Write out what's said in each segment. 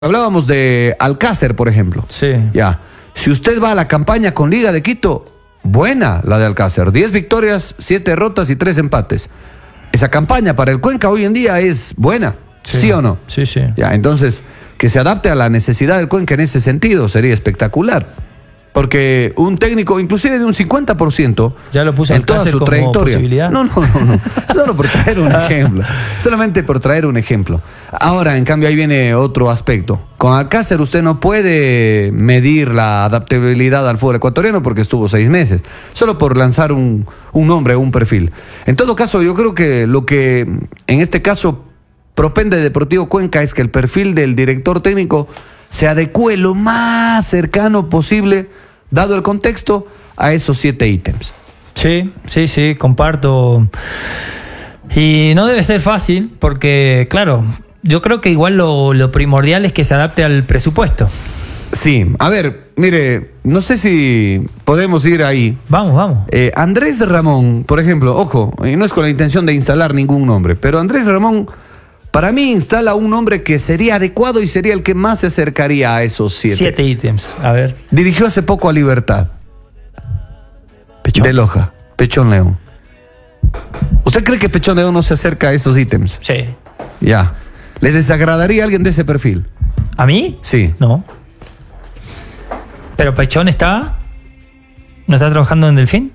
Hablábamos de Alcácer, por ejemplo. Sí. Ya. Si usted va a la campaña con Liga de Quito, buena la de Alcácer. 10 victorias, 7 derrotas y 3 empates. Esa campaña para el Cuenca hoy en día es buena. ¿Sí o no? Sí, sí. Ya, entonces, que se adapte a la necesidad del Cuenca en ese sentido sería espectacular. Porque un técnico, inclusive de un 50%, ya lo puso en toda su como trayectoria. Posibilidad. No. Solo por traer un ejemplo. Solamente por traer un ejemplo. Ahora, en cambio, ahí viene otro aspecto. Con Alcácer usted no puede medir la adaptabilidad al fútbol ecuatoriano porque estuvo 6 meses. Solo por lanzar un nombre, un perfil. En todo caso, yo creo que lo que en este caso propende Deportivo Cuenca es que el perfil del director técnico se adecue lo más cercano posible, dado el contexto, a esos 7 ítems. Sí, comparto. Y no debe ser fácil porque, claro, yo creo que igual lo primordial es que se adapte al presupuesto. Sí, a ver, mire, no sé si podemos ir ahí. Vamos. Andrés Ramón, por ejemplo, ojo, y no es con la intención de instalar ningún nombre, pero Andrés Ramón, para mí, instala un nombre que sería adecuado y sería el que más se acercaría a esos 7. 7 ítems, a ver. Dirigió hace poco a Libertad. Pechón. De Loja, Pechón León. ¿Usted cree que Pechón León no se acerca a esos ítems? Sí. Ya. ¿Le desagradaría a alguien de ese perfil? ¿A mí? Sí. No. ¿Pero Pechón ¿no está trabajando en Delfín?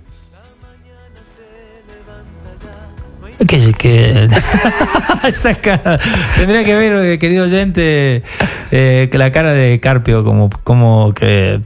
Que esa cara, tendría que ver, querido oyente, que la cara de Carpio como que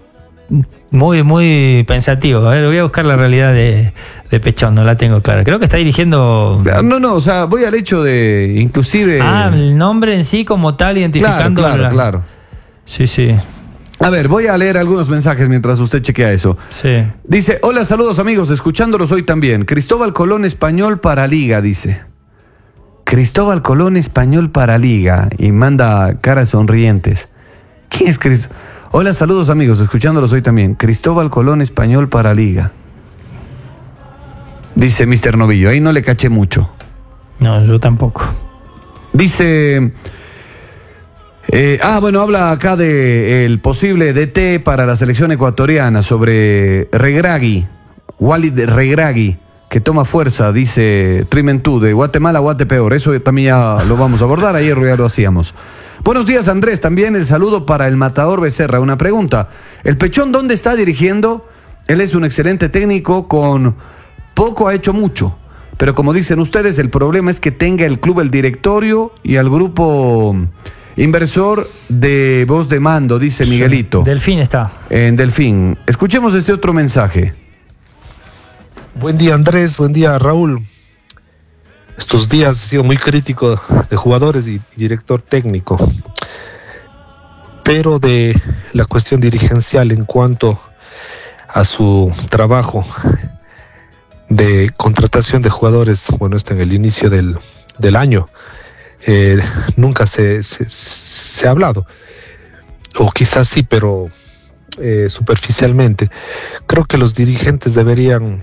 muy pensativo. A ver, voy a buscar la realidad de Pechón, no la tengo clara. Creo que está dirigiendo. No, o sea, voy al hecho de inclusive. El nombre en sí como tal, identificando. Claro. Sí. A ver, voy a leer algunos mensajes mientras usted chequea eso. Sí. Dice, hola, saludos amigos, escuchándolos hoy también. Cristóbal Colón Español para Liga, dice. Cristóbal Colón Español para Liga. Y manda caras sonrientes. ¿Quién es Cristóbal? Hola, saludos amigos, escuchándolos hoy también. Cristóbal Colón Español para Liga. Dice Mr. Novillo, ahí no le caché mucho. No, yo tampoco. Dice... habla acá de el posible DT para la selección ecuatoriana sobre Regragui, Walid Regragui, que toma fuerza, dice Trimentú, de Guatemala, Guatepeor. Eso también ya lo vamos a abordar, ayer ya lo hacíamos. Buenos días, Andrés, también el saludo para el Matador Becerra. Una pregunta, ¿el Pechón dónde está dirigiendo? Él es un excelente técnico, con poco ha hecho mucho, pero como dicen ustedes, el problema es que tenga el club, el directorio y al grupo... Inversor de voz de mando, dice Miguelito. Delfín está. En Delfín. Escuchemos este otro mensaje. Buen día, Andrés. Buen día, Raúl. Estos días he sido muy crítico de jugadores y director técnico, pero de la cuestión dirigencial en cuanto a su trabajo de contratación de jugadores, bueno, está en el inicio del año. Nunca se ha hablado, o quizás sí, pero superficialmente. Creo que los dirigentes deberían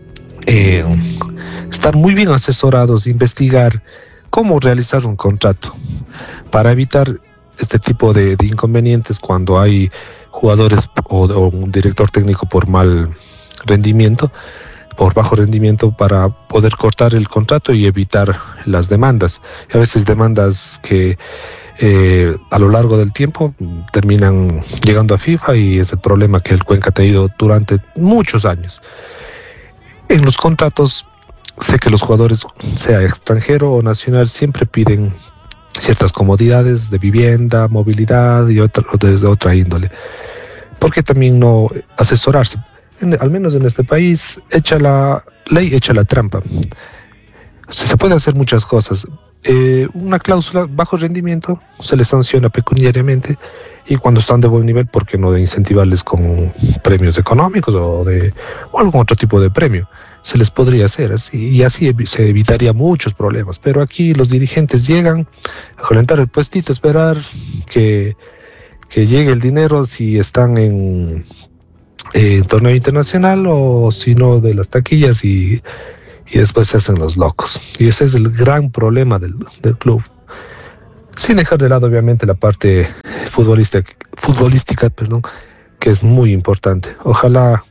estar muy bien asesorados, investigar cómo realizar un contrato para evitar este tipo de inconvenientes cuando hay jugadores o un director técnico por mal rendimiento, por bajo rendimiento, para poder cortar el contrato y evitar las demandas. Y a veces demandas que a lo largo del tiempo terminan llegando a FIFA, y es el problema que el Cuenca ha tenido durante muchos años. En los contratos, sé que los jugadores, sea extranjero o nacional, siempre piden ciertas comodidades de vivienda, movilidad y de otra índole. ¿Por qué también no asesorarse? Al menos en este país, echa la ley, echa la trampa. Se puede hacer muchas cosas. Una cláusula bajo rendimiento se les sanciona pecuniariamente, y cuando están de buen nivel, ¿por qué no de incentivarles con premios económicos o algún otro tipo de premio? Se les podría hacer así, y así se evitaría muchos problemas. Pero aquí los dirigentes llegan a calentar el puestito, esperar que llegue el dinero, si están en torneo internacional, o si no de las taquillas, y después se hacen los locos. Y ese es el gran problema del club. Sin dejar de lado, obviamente, la parte futbolística, que es muy importante. Ojalá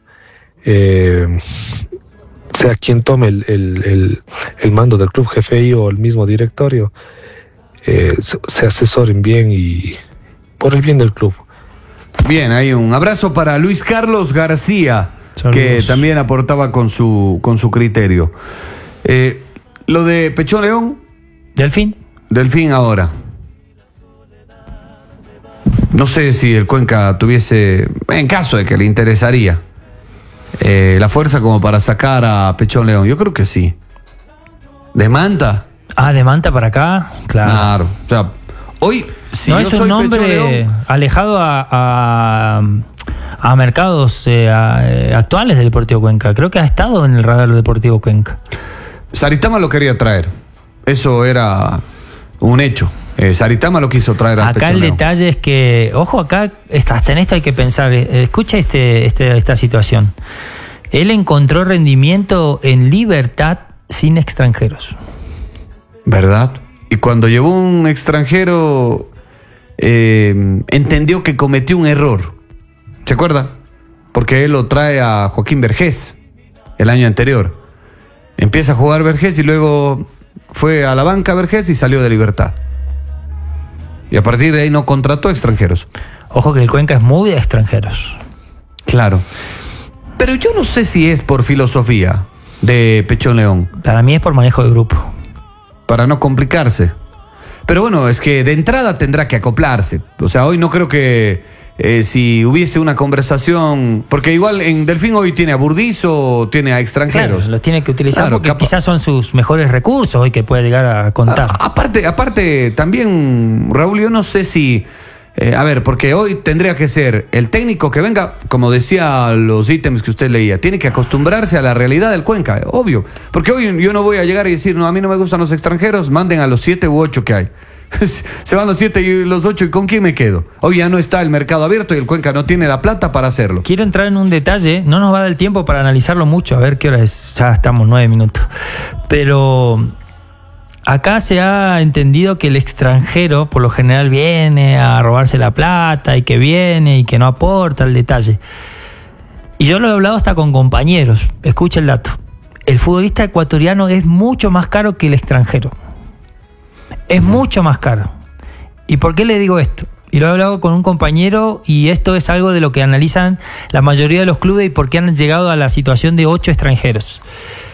sea quien tome el mando del club, GFI o el mismo directorio, se asesoren bien y por el bien del club. Bien, hay un abrazo para Luis Carlos García, Saludos. que también aportaba con su criterio. Lo de Pechón León, Delfín ahora. No sé si el Cuenca tuviese, en caso de que le interesaría, la fuerza como para sacar a Pechón León. Yo creo que sí. ¿De Manta? De Manta para acá, claro. O sea, hoy, si no yo es un soy nombre Pechón León, alejado a mercados actuales del Deportivo Cuenca. Creo que ha estado en el radar del Deportivo Cuenca. Saritama lo quería traer. Eso era un hecho. Saritama lo quiso traer al Acá Pechón el León. detalle es que, ojo, acá hasta en esto hay que pensar. Escucha esta situación. Él encontró rendimiento en Libertad sin extranjeros. ¿Verdad? Y cuando llevó un extranjero, entendió que cometió un error. ¿Se acuerda? Porque él lo trae a Joaquín Vergés el año anterior. Empieza a jugar Vergés y luego fue a la banca Vergés y salió de Libertad. Y a partir de ahí no contrató extranjeros. Ojo que el Cuenca es muy de extranjeros. Claro. Pero yo no sé si es por filosofía de Pechón León, Para mí es por manejo de grupo. para no complicarse. Pero bueno, es que de entrada tendrá que acoplarse. O sea, hoy no creo que si hubiese una conversación, porque igual en Delfín hoy tiene a Burdizo, tiene a extranjeros. Claro, los tiene que utilizar Claro, porque quizás son sus mejores recursos hoy que puede llegar a contar. Aparte, también, Raúl, yo no sé si... a ver, porque hoy tendría que ser el técnico que venga, como decía los ítems que usted leía, tiene que acostumbrarse a la realidad del Cuenca, obvio. Porque hoy yo no voy a llegar y decir, no, a mí no me gustan los extranjeros, manden a los 7 u 8 que hay. Se van los 7 y los 8, ¿y con quién me quedo? Hoy ya no está el mercado abierto y el Cuenca no tiene la plata para hacerlo. Quiero entrar en un detalle, no nos va a dar el tiempo para analizarlo mucho, a ver qué hora es, ya estamos 9 minutos. Pero acá se ha entendido que el extranjero por lo general viene a robarse la plata y que viene y que no aporta el detalle. Y yo lo he hablado hasta con compañeros, escucha el dato. El futbolista ecuatoriano es mucho más caro que el extranjero. Es mucho más caro. ¿Y por qué le digo esto? Y lo he hablado con un compañero y esto es algo de lo que analizan la mayoría de los clubes y por qué han llegado a la situación de 8 extranjeros.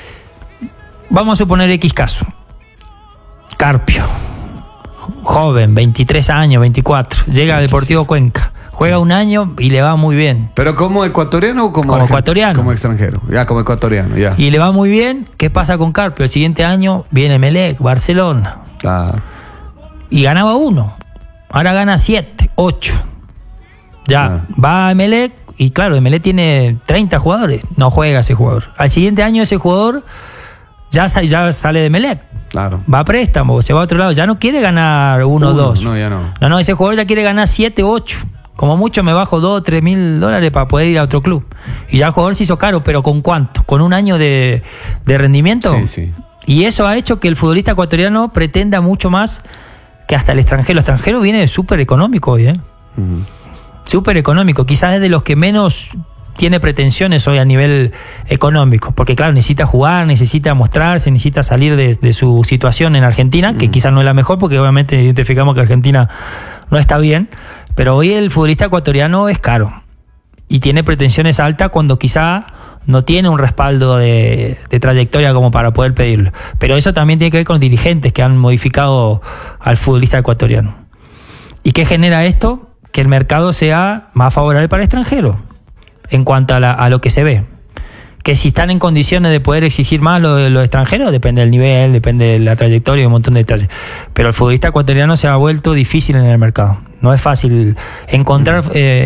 Vamos a suponer X caso. Carpio, joven, 23 años, 24, llega a Deportivo Cuenca, juega un año y le va muy bien. ¿Pero como ecuatoriano o como ecuatoriano? Como extranjero, ya como ecuatoriano, ya. Y le va muy bien, ¿qué pasa con Carpio? El siguiente año viene Emelec, Barcelona. Claro. Y ganaba 1, ahora gana 7, 8. Ya, va a Emelec y claro, Emelec tiene 30 jugadores, no juega ese jugador. Al siguiente año ese jugador ya sale de Emelec. Claro. Va a préstamo, se va a otro lado, ya no quiere ganar 1 o 2. No, ya no. No, ese jugador ya quiere ganar 7, 8. Como mucho me bajo 2 o 3 mil dólares para poder ir a otro club. Y ya el jugador se hizo caro, pero ¿con cuánto? ¿Con un año de rendimiento? Sí, sí. Y eso ha hecho que el futbolista ecuatoriano pretenda mucho más que hasta el extranjero. El extranjero viene súper económico hoy, Súper económico. Quizás es de los que menos tiene pretensiones hoy a nivel económico. Porque claro, necesita jugar, necesita mostrarse, necesita salir de su situación en Argentina, que quizás no es la mejor porque obviamente identificamos que Argentina no está bien. Pero hoy el futbolista ecuatoriano es caro. Y tiene pretensiones altas cuando quizá no tiene un respaldo de trayectoria como para poder pedirlo. Pero eso también tiene que ver con dirigentes que han modificado al futbolista ecuatoriano. ¿Y qué genera esto? Que el mercado sea más favorable para el extranjero en cuanto a lo que se ve. Que si están en condiciones de poder exigir más los extranjeros, depende del nivel, depende de la trayectoria y un montón de detalles. Pero el futbolista ecuatoriano se ha vuelto difícil en el mercado. No es fácil encontrar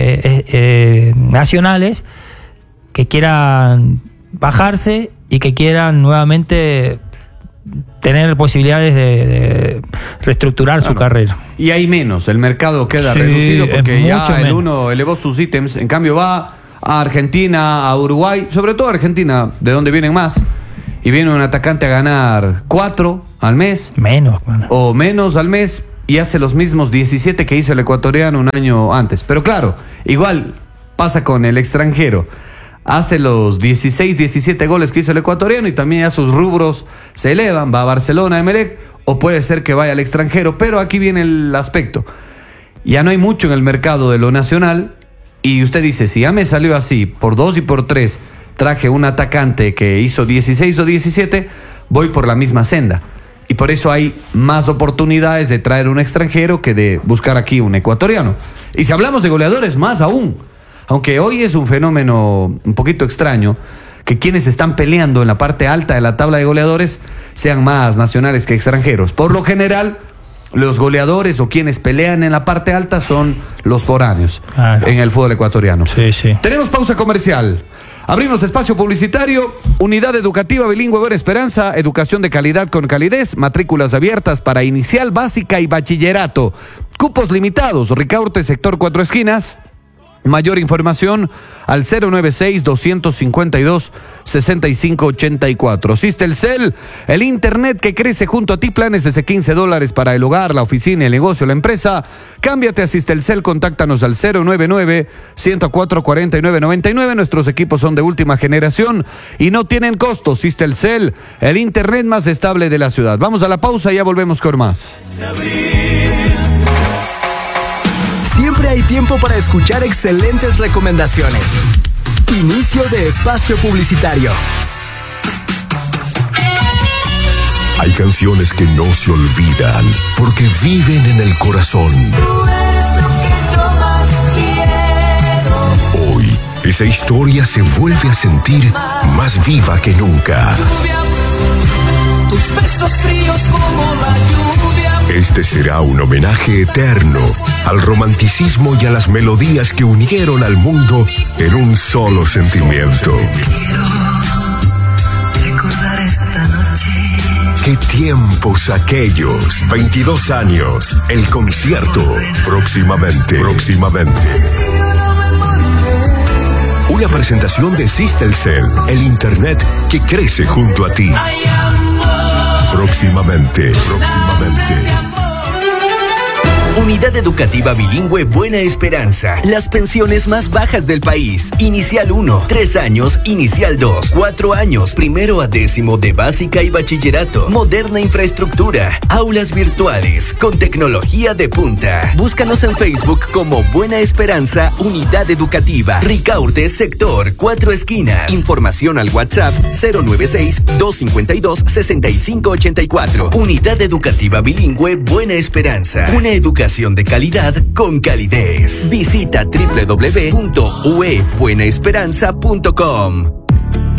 nacionales que quieran bajarse y que quieran nuevamente tener posibilidades de reestructurar su carrera. Y hay menos, el mercado queda reducido porque ya el uno elevó sus ítems, en cambio va a Argentina, a Uruguay, sobre todo a Argentina, de donde vienen más, y viene un atacante a ganar 4 al mes. Menos, bueno. O menos al mes, y hace los mismos 17 que hizo el ecuatoriano un año antes. Pero claro, igual pasa con el extranjero. Hace los 16, 17 goles que hizo el ecuatoriano y también ya sus rubros se elevan, va a Barcelona, Emelec, o puede ser que vaya al extranjero. Pero aquí viene el aspecto. Ya no hay mucho en el mercado de lo nacional y usted dice, si ya me salió así, por 2 y por 3, traje un atacante que hizo 16 o 17, voy por la misma senda. Y por eso hay más oportunidades de traer un extranjero que de buscar aquí un ecuatoriano. Y si hablamos de goleadores, más aún. Aunque hoy es un fenómeno un poquito extraño que quienes están peleando en la parte alta de la tabla de goleadores sean más nacionales que extranjeros. Por lo general, los goleadores o quienes pelean en la parte alta son los foráneos en el fútbol ecuatoriano. Sí, sí. Tenemos pausa comercial. Abrimos espacio publicitario. Unidad educativa bilingüe Buena Esperanza, educación de calidad con calidez, matrículas abiertas para inicial, básica y bachillerato. Cupos limitados. Ricaurte, sector 4 Esquinas. Mayor información al 096-252-6584. Sistelcel, el internet que crece junto a ti. Planes desde $15 para el hogar, la oficina, el negocio, la empresa. Cámbiate a Sistelcel, contáctanos al 099-104-4999. Nuestros equipos son de última generación y no tienen costo. Sistelcel, el internet más estable de la ciudad. Vamos a la pausa y ya volvemos con más. Siempre hay tiempo para escuchar excelentes recomendaciones. Inicio de espacio publicitario. Hay canciones que no se olvidan porque viven en el corazón. Hoy, esa historia se vuelve a sentir más viva que nunca. Tus besos fríos como la lluvia. Este será un homenaje eterno al romanticismo y a las melodías que unieron al mundo en un solo sentimiento. ¡Qué tiempos aquellos! 22 años, el concierto. Próximamente. Una presentación de Sistelcel, el internet que crece junto a ti. Próximamente. Unidad Educativa Bilingüe Buena Esperanza. Las pensiones más bajas del país. Inicial 1, 3 años, Inicial 2, 4 años, primero a 10º de básica y bachillerato. Moderna infraestructura, aulas virtuales, con tecnología de punta. Búscanos en Facebook como Buena Esperanza Unidad Educativa. Ricaurte, sector 4 Esquinas. Información al WhatsApp 096-252-6584. Unidad Educativa Bilingüe Buena Esperanza. Una educación de calidad con calidez. Visita www.uebuenaesperanza.com.